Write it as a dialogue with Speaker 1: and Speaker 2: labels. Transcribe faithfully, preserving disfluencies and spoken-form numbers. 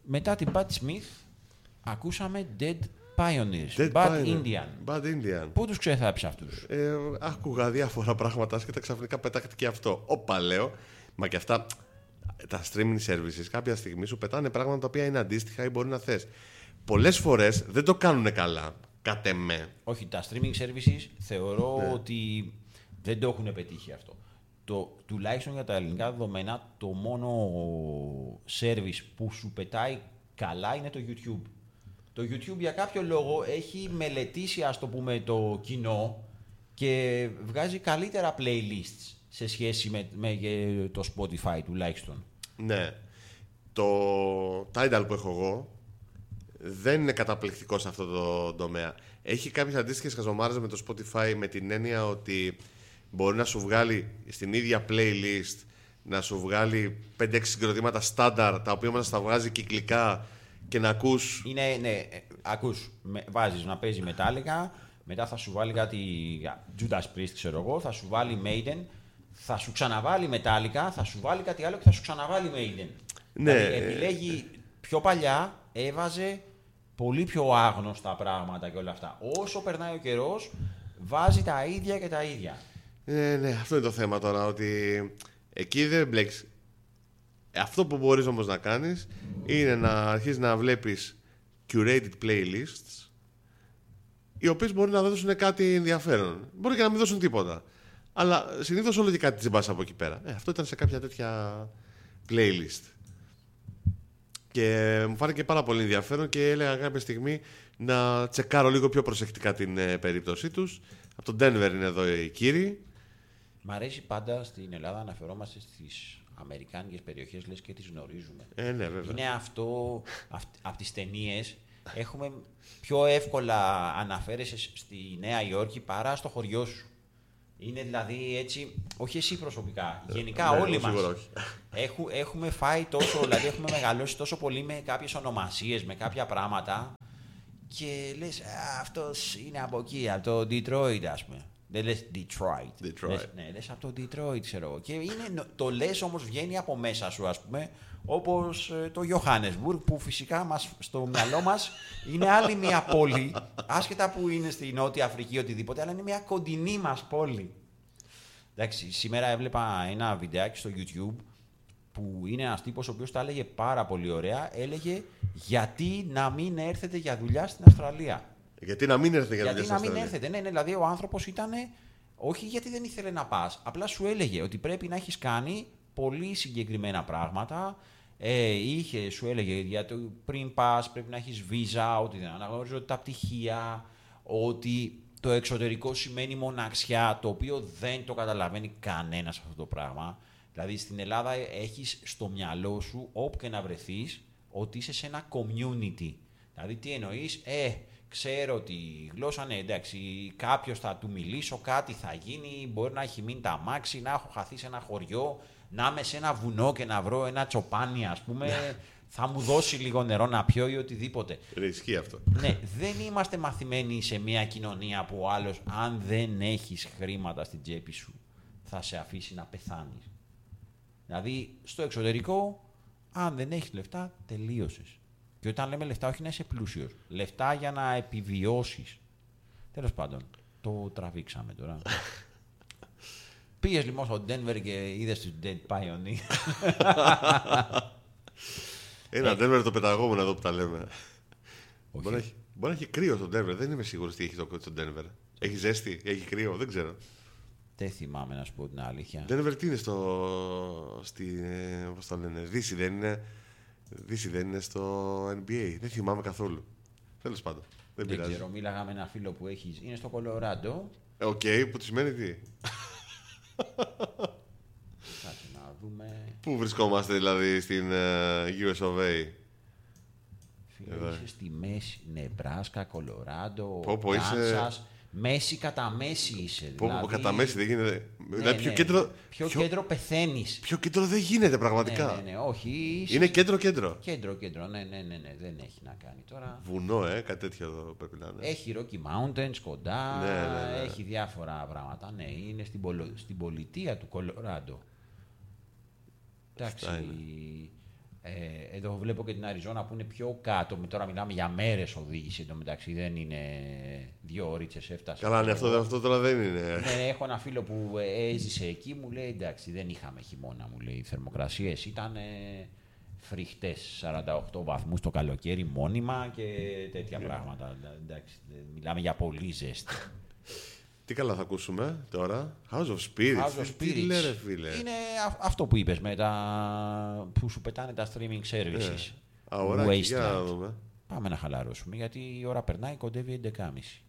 Speaker 1: μετά την Bad Smith ακούσαμε Dead Pioneers,
Speaker 2: Dead
Speaker 1: Bad
Speaker 2: Pioneer.
Speaker 1: Indian.
Speaker 2: Bad Indian.
Speaker 1: Πού τους ξεθάψεις αυτούς?
Speaker 2: Ε, άκουγα διάφορα πράγματα άσχετα, ξαφνικά πετάχτηκε και αυτό. Όπα, λέω. Μα και αυτά τα streaming services κάποια στιγμή σου πετάνε πράγματα τα οποία είναι αντίστοιχα ή μπορεί να θες. Πολλές φορές δεν το κάνουν καλά, κατ' εμέ.
Speaker 1: Όχι, τα streaming services θεωρώ
Speaker 2: Ναι.
Speaker 1: ότι δεν το έχουν πετύχει αυτό. Το, τουλάχιστον για τα ελληνικά δεδομένα, το μόνο service που σου πετάει καλά είναι το YouTube. Το YouTube για κάποιο λόγο έχει μελετήσει, ας το πούμε, το κοινό και βγάζει καλύτερα playlists σε σχέση με, με το Spotify τουλάχιστον.
Speaker 2: Ναι. Το Tidal που έχω εγώ δεν είναι καταπληκτικό σε αυτό το τομέα. Έχει κάποιες αντίστοιχες χαζομάρες με το Spotify, με την έννοια ότι μπορεί να σου βγάλει στην ίδια playlist να σου βγάλει πέντε έξι συγκροτήματα στάνταρ, τα οποία μας τα βγάζει κυκλικά και να ακούς.
Speaker 1: Είναι, ναι, ακούς, με, βάζεις να παίζει Metallica, μετά θα σου βάλει κάτι Judas Priest, ξέρω εγώ, θα σου βάλει Maiden, θα σου ξαναβάλει Metallica, θα σου βάλει κάτι άλλο και θα σου ξαναβάλει Maiden.
Speaker 2: Ναι.
Speaker 1: Δηλαδή, επιλέγει πιο παλιά, έβαζε πολύ πιο άγνωστα πράγματα και όλα αυτά. Όσο περνάει ο καιρός, βάζει τα ίδια και τα ίδια.
Speaker 2: Ναι, ναι, αυτό είναι το θέμα τώρα, ότι εκεί δεν μπλέξεις. Αυτό που μπορείς όμως να κάνεις είναι να αρχίσεις να βλέπεις curated playlists, οι οποίες μπορεί να δώσουν κάτι ενδιαφέρον. Μπορεί και να μην δώσουν τίποτα. Αλλά συνήθως όλο και κάτι τσιμπάς από εκεί πέρα. Ε, αυτό ήταν σε κάποια τέτοια playlist. Και μου φάνηκε πάρα πολύ ενδιαφέρον και έλεγα κάποια στιγμή να τσεκάρω λίγο πιο προσεκτικά την ε, περίπτωσή τους. Από τον Denver είναι εδώ οι κύριοι.
Speaker 1: Μ' αρέσει πάντα στην Ελλάδα να αναφερόμαστε στις αμερικάνικες περιοχές, λες και τις γνωρίζουμε.
Speaker 2: Ε, ναι, βέβαια.
Speaker 1: Είναι αυτό, από τις ταινίες, έχουμε πιο εύκολα αναφέρεσαι στη Νέα Υόρκη παρά στο χωριό σου. Είναι δηλαδή έτσι, όχι εσύ προσωπικά, γενικά
Speaker 2: ναι,
Speaker 1: όλοι μας.
Speaker 2: όχι.
Speaker 1: Έχου, έχουμε φάει τόσο, δηλαδή έχουμε μεγαλώσει τόσο πολύ με κάποιες ονομασίες, με κάποια πράγματα και λες, α, αυτός είναι από εκεί, από το Detroit, ας πούμε. Δεν λες Detroit.
Speaker 2: Detroit.
Speaker 1: Λες, ναι, λες από το Detroit, ξέρω εγώ. Και είναι, το λες όμως βγαίνει από μέσα σου, ας πούμε, όπως ε, το Johannesburg, που φυσικά μας, στο μυαλό μας είναι άλλη μια πόλη, άσχετα που είναι στη Νότια Αφρική οτιδήποτε, αλλά είναι μια κοντινή μας πόλη. Εντάξει, σήμερα έβλεπα ένα βιντεάκι στο YouTube που είναι ένας τύπος ο οποίος τα έλεγε πάρα πολύ ωραία. Έλεγε γιατί να μην έρθετε για δουλειά στην Αυστραλία.
Speaker 2: Γιατί να μην έρθετε για
Speaker 1: Γιατί
Speaker 2: δουλειά
Speaker 1: να
Speaker 2: στην
Speaker 1: μην
Speaker 2: Αυστραλία.
Speaker 1: έρθετε. Ναι, ναι, δηλαδή ο άνθρωπος ήταν. Όχι γιατί δεν ήθελε να πας. Απλά σου έλεγε ότι πρέπει να έχεις κάνει πολύ συγκεκριμένα πράγματα. Ε, είχε, σου έλεγε για το πριν πας πρέπει να έχεις βίζα, ότι δεν αναγνωρίζω τα πτυχία, ότι το εξωτερικό σημαίνει μοναξιά, το οποίο δεν το καταλαβαίνει κανένας αυτό το πράγμα. Δηλαδή στην Ελλάδα έχεις στο μυαλό σου, όπου και να βρεθείς, ότι είσαι σε ένα community. Δηλαδή τι εννοείς, ε, ξέρω ότι η γλώσσα, ναι, εντάξει, κάποιος θα του μιλήσω, κάτι θα γίνει, μπορεί να έχει μείνει τα αμάξι, να έχω χαθεί σε ένα χωριό, να είμαι σε ένα βουνό και να βρω ένα τσοπάνι, ας πούμε, θα μου δώσει λίγο νερό να πιω ή οτιδήποτε.
Speaker 2: Ισχύει αυτό.
Speaker 1: Ναι, δεν είμαστε μαθημένοι σε μια κοινωνία που ο άλλος, αν δεν έχεις χρήματα στην τσέπη σου, θα σε αφήσει να πεθάνεις. Δηλαδή, στο εξωτερικό, αν δεν έχεις λεφτά, τελείωσες. Και όταν λέμε λεφτά, όχι να είσαι πλούσιος. Λεφτά για να επιβιώσεις. Τέλος πάντων, το τραβήξαμε τώρα. Πήγες λοιπόν στο Denver και είδες τους Dead Pioneers.
Speaker 2: Ένα
Speaker 1: Ε.
Speaker 2: Denver το πεταγόμενο εδώ που τα λέμε.
Speaker 1: Όχι.
Speaker 2: Μπορεί να έχει, μπορεί να έχει κρύο στο Denver. Δεν είμαι σίγουρος τι έχει το, το Denver. Έχει ζέστη, έχει κρύο, δεν ξέρω.
Speaker 1: Δεν θυμάμαι να σου πω την αλήθεια.
Speaker 2: Denver τι είναι στο. Στη, ε, πώς το λένε, Δύση δεν είναι. Δύση δεν είναι στο N B A. Δεν θυμάμαι καθόλου. Τέλος πάντων. Δεν,
Speaker 1: Δεν
Speaker 2: πειράζει.
Speaker 1: ξέρω, μίλαγα με ένα φίλο που έχει. Είναι στο Κολοράντο.
Speaker 2: Οκ, που τη σημαίνει τι.
Speaker 1: Κάτσε να δούμε.
Speaker 2: Πού βρισκόμαστε δηλαδή στην ε, U S of A.
Speaker 1: Φίλε,
Speaker 2: Εδώ.
Speaker 1: είσαι στη μέση. Νεμπράσκα, Κολοράντο,
Speaker 2: Πω, πω, είσαι-
Speaker 1: Κάνσας. Μέση κατά μέση είσαι.
Speaker 2: Πω, πω,
Speaker 1: δηλαδή...
Speaker 2: κατά μέση δεν γίνεται.
Speaker 1: Ναι,
Speaker 2: δηλαδή πιο
Speaker 1: ναι.
Speaker 2: κέντρο.
Speaker 1: Πιο,
Speaker 2: πιο,
Speaker 1: κέντρο πεθαίνεις.
Speaker 2: πιο κέντρο δεν γίνεται πραγματικά.
Speaker 1: Ναι, ναι, ναι, όχι. Είσαι...
Speaker 2: Είναι κέντρο-κέντρο.
Speaker 1: Κέντρο, κέντρο, ναι, ναι, ναι, ναι, δεν έχει να κάνει τώρα.
Speaker 2: Βουνό, ε, κάτι τέτοιο εδώ πρέπει να είναι.
Speaker 1: Έχει Rocky Mountains κοντά,
Speaker 2: Ναι, ναι, ναι.
Speaker 1: έχει διάφορα πράγματα. Ναι, είναι στην, πολο... στην πολιτεία του Κολοράντο. Εντάξει,
Speaker 2: Αυτά
Speaker 1: ε, Εδώ βλέπω και την Αριζόνα που είναι πιο κάτω. Τώρα μιλάμε για μέρες οδήγηση εντωμεταξύ. Δεν είναι δύο ώρες έφτασε.
Speaker 2: Καλά, ναι, αυτό, αυτό τώρα δεν είναι.
Speaker 1: Ναι, έχω ένα φίλο που έζησε εκεί, μου λέει εντάξει, δεν είχαμε χειμώνα. Μου λέει οι θερμοκρασίες ήταν φρικτές. σαράντα οκτώ βαθμούς το καλοκαίρι μόνιμα και τέτοια yeah. πράγματα. Εντάξει, μιλάμε για πολύ ζέστη.
Speaker 2: Τι καλά θα ακούσουμε τώρα. House of Spirits.
Speaker 1: House of Spirits.
Speaker 2: Τι λέρε, φίλε.
Speaker 1: Είναι αυτό που είπες με τα... που σου πετάνε τα streaming services.
Speaker 2: Yeah. Αωράκι, για να δούμε.
Speaker 1: Πάμε να χαλαρώσουμε γιατί η ώρα περνάει, κοντεύει έντεκα και μισή.